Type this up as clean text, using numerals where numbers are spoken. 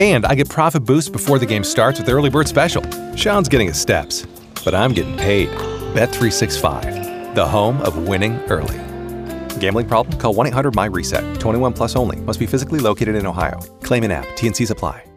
And I get profit boosts before the game starts with Early Bird Special. Sean's getting his steps, but I'm getting paid. Bet365, the home of winning early. Gambling problem? Call 1-800-MY-RESET. 21 plus only. Must be physically located in Ohio. Claim in app. T&Cs apply.